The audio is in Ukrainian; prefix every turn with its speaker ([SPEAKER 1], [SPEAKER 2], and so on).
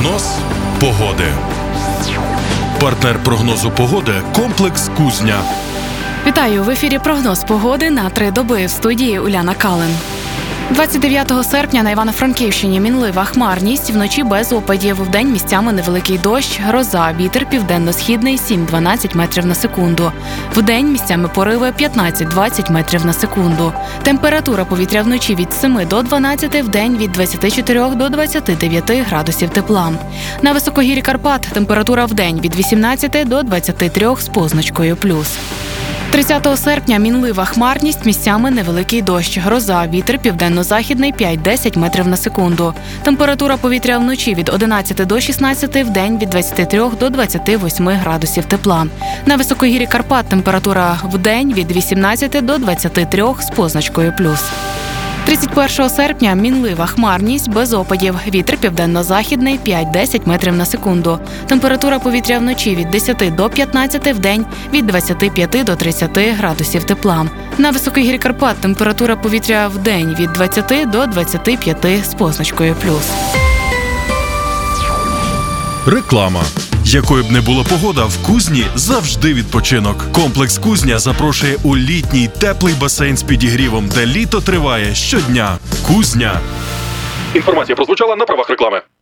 [SPEAKER 1] Прогноз погоди. Партнер прогнозу погоди – комплекс «Кузня».
[SPEAKER 2] Вітаю! В ефірі прогноз погоди на 3 доби. В студії Уляна Кален. 29 серпня на Івано-Франківщині мінлива хмарність, вночі без опадів, вдень місцями невеликий дощ, гроза, вітер південно-східний 7-12 метрів на секунду. Вдень місцями пориви 15-20 метрів на секунду. Температура повітря вночі від 7 до 12, вдень від 24 до 29 градусів тепла. На високогір'ї Карпат температура вдень від 18 до 23 з позначкою плюс. 30 серпня мінлива хмарність, місцями невеликий дощ, гроза, вітер південно-західний 5-10 метрів на секунду. Температура повітря вночі від 11 до 16, вдень від 23 до 28 градусів тепла. На високогір'ї Карпат температура вдень від 18 до 23 з позначкою плюс. 31 серпня мінлива хмарність, без опадів, вітер південно-західний 5-10 метрів на секунду. Температура повітря вночі від 10 до 15, вдень від 25 до 30 градусів тепла. На високогір'ї Карпат температура повітря вдень від 20 до 25 з позначкою плюс.
[SPEAKER 1] Реклама. Якою б не була погода, в Кузні завжди відпочинок. Комплекс «Кузня» запрошує у літній теплий басейн з підігрівом, де літо триває щодня. Кузня.
[SPEAKER 3] Інформація прозвучала на правах реклами.